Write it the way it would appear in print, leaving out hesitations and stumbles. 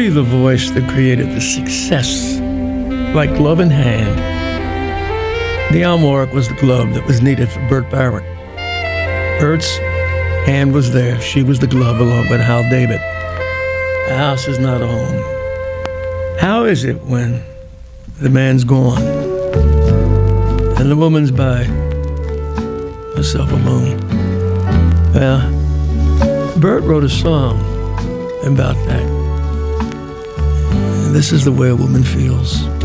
be the voice that created the success, like glove in hand. Dionne Warwick was the glove that was needed for Burt Bacharach. Bert's hand was there. She was the glove along with Hal David. A house is not a home. How is it when the man's gone and the woman's by herself alone? Well, Burt wrote a song about that. And this is the way a woman feels.